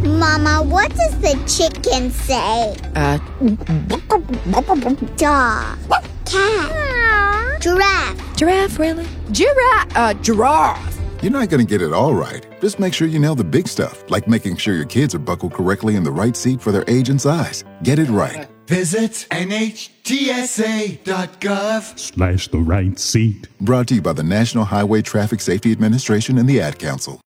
Mama, what does the chicken say? Dog. Cat. Giraffe. Giraffe, really? Giraffe. You're not going to get it all right. Just make sure you nail the big stuff, like making sure your kids are buckled correctly in the right seat for their age and size. Get it right. Visit NHTSA.gov/ the right seat. Brought to you by the National Highway Traffic Safety Administration and the Ad Council.